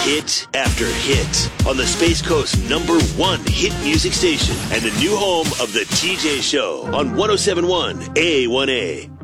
hit after hit on the Space Coast #1 hit music station and the new home of the TJ Show on 107.1 A1A.